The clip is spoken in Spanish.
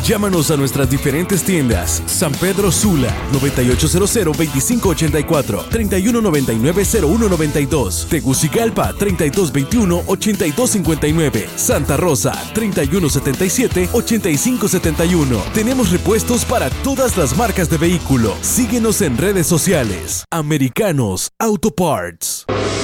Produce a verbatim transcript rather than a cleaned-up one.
Llámanos a nuestras diferentes tiendas. San Pedro Sula, noventa y ocho cero cero veinticinco ochenta y cuatro, treinta y uno noventa y nueve cero uno noventa y dos. Tegucigalpa, treinta y dos veintiuno ochenta y dos cincuenta y nueve. Santa Rosa, treinta y uno setenta y siete ochenta y cinco setenta y uno. Tenemos repuestos para todas las marcas de vehículo. Síguenos en redes sociales. Americanos Auto Parts.